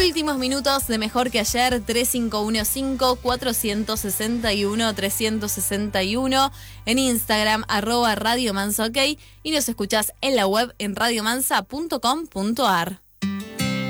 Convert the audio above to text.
Últimos minutos de Mejor que Ayer, 3515-461-361 en Instagram, @Radio Mansa OK, y nos escuchás en la web en radiomansa.com.ar.